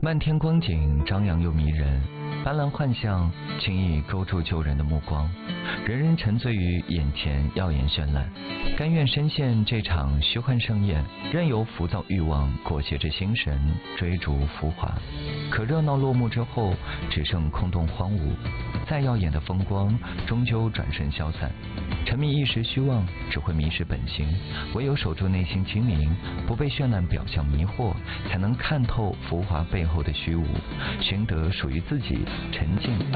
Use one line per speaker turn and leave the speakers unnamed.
漫天光景张扬又迷人，斑斓幻象轻易勾住旧人的目光，人人沉醉于眼前耀眼绚烂，甘愿深陷这场虚幻盛宴，任由浮躁欲望裹挟着心神追逐浮华。可热闹落幕之后，只剩空洞荒芜，再耀眼的风光终究转瞬消散。沉迷一时虚妄，只会迷失本心，唯有守住内心清明，不被绚烂表象迷惑，才能看透浮华背后的虚无，寻得属于自己沉静